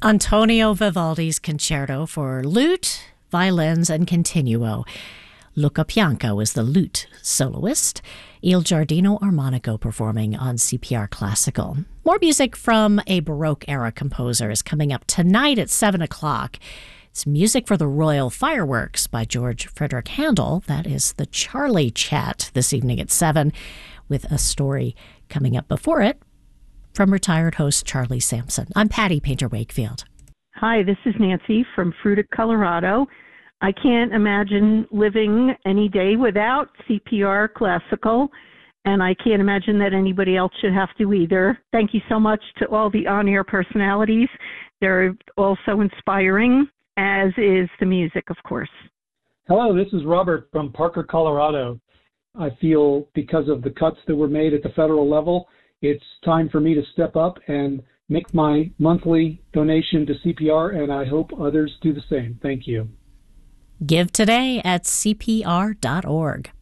Antonio Vivaldi's concerto for lute, violins, and continuo. Luca Pianco is the lute soloist. Il Giardino Armonico performing on CPR Classical. More music from a Baroque-era composer is coming up tonight at 7 o'clock. It's music for the Royal Fireworks by George Frederick Handel. That is the Charlie Chat this evening at 7, with a story coming up before it from retired host Charlie Sampson. I'm Patty Painter Wakefield. Hi, this is Nancy from Fruita, Colorado. I can't imagine living any day without CPR Classical, and I can't imagine that anybody else should have to either. Thank you so much to all the on-air personalities. They're also inspiring, as is the music, of course. Hello, this is Robert from Parker, Colorado. I feel because of the cuts that were made at the federal level, it's time for me to step up and make my monthly donation to CPR, and I hope others do the same. Thank you. Give today at CPR.org.